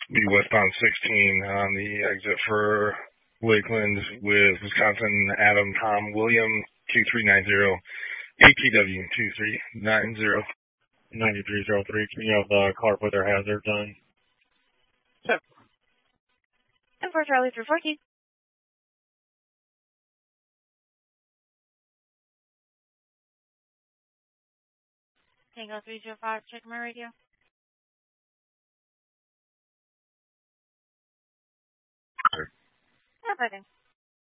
Be westbound 16 on the exit for Lakeland with Wisconsin Adam Tom William 2390 ATW 2390. 9303. Can you have the car put their hazards on? Sure. And for Charlie 340. Tango 305, check my radio. Sure. Yeah, buddy.